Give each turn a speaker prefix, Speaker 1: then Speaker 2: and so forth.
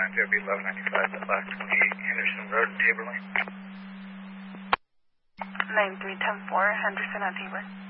Speaker 1: TOB 1195, block 28, Henderson Road, Taberlane.
Speaker 2: 9310-4, Henderson on Tabor.